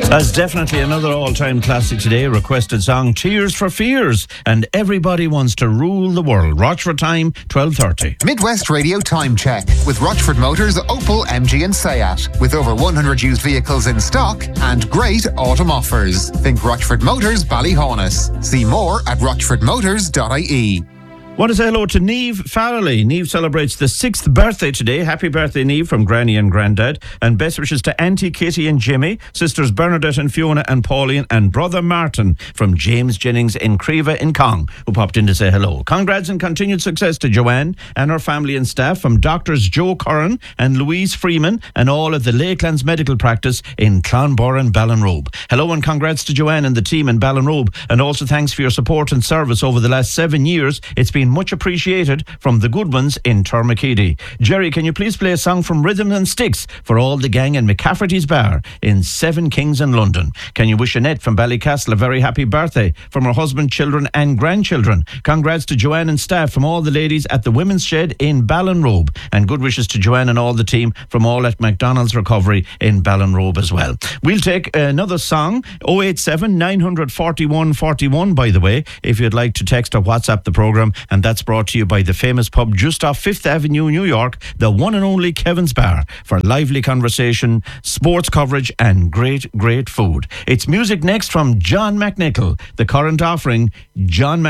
That's definitely another all-time classic today. Requested song, Tears for Fears, and Everybody Wants to Rule the World. Rochford time, 12:30. Midwest Radio Time Check with Rochford Motors, Opel, MG and Seat. With over 100 used vehicles in stock and great autumn offers. Think Rochford Motors, Ballyhaunis. See more at rochfordmotors.ie. Want to say hello to Niamh Farrelly. Niamh celebrates the 6th birthday today. Happy birthday, Niamh, from Granny and Grandad. And best wishes to Auntie Kitty and Jimmy, sisters Bernadette and Fiona and Pauline, and brother Martin from James Jennings in Creva in Cong, who popped in to say hello. Congrats and continued success to Joanne and her family and staff from Doctors Joe Curran and Louise Freeman and all at the Lakelands Medical Practice in Clonborough and Ballinrobe. Hello and congrats to Joanne and the team in Ballinrobe, and also thanks for your support and service over the last 7 years. It's been much appreciated from the good ones in Termakeedy. Jerry, can you please play a song from Rhythm and Sticks for all the gang in McCafferty's Bar in Seven Kings in London? Can you wish Annette from Ballycastle a very happy birthday from her husband, children and grandchildren? Congrats to Joanne and staff from all the ladies at the Women's Shed in Ballinrobe, and good wishes to Joanne and all the team from all at McDonald's Recovery in Ballinrobe as well. We'll take another song, 087 941 41, by the way, if you'd like to text or WhatsApp the programme, and that's brought to you by the famous pub just off 5th Avenue, New York, the one and only Kevin's Bar, for lively conversation, sports coverage and great food. It's music next from John McNichol, the current offering, John